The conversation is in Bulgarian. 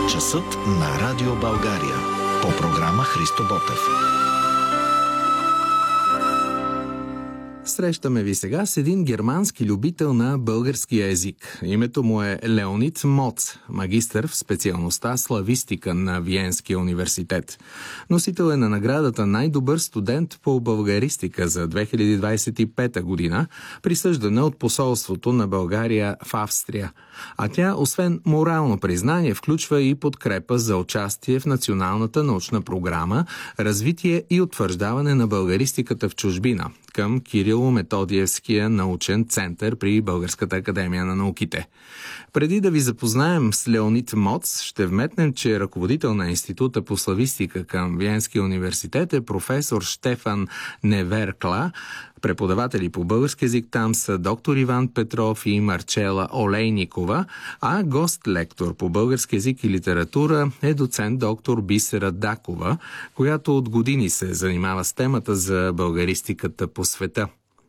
Часът на Радио България. По програма Христо Ботев. Срещаме ви сега с един германски любител на българския език. Името му е Леонид Моц, магистър в специалността славистика на Виенския университет. Носител е на наградата най-добър студент по българистика за 2025 година, присъждана от посолството на България в Австрия. А тя, освен морално признание, включва и подкрепа за участие в националната научна програма, развитие и утвърждаване на българистиката в чужбина към Кирило-Методиевския научен център при Българската академия на науките. Преди да ви запознаем с Леонид Моц, ще вметнем, че ръководител на Института по славистика към Виенския университет е професор Штефан Неверкла. Преподаватели по български език там са доктор Иван Петров и Марчела Олейникова, а гост-лектор по български език и литература е доцент доктор Бисера Дакова, която от години се занимава с темата за българистиката по света.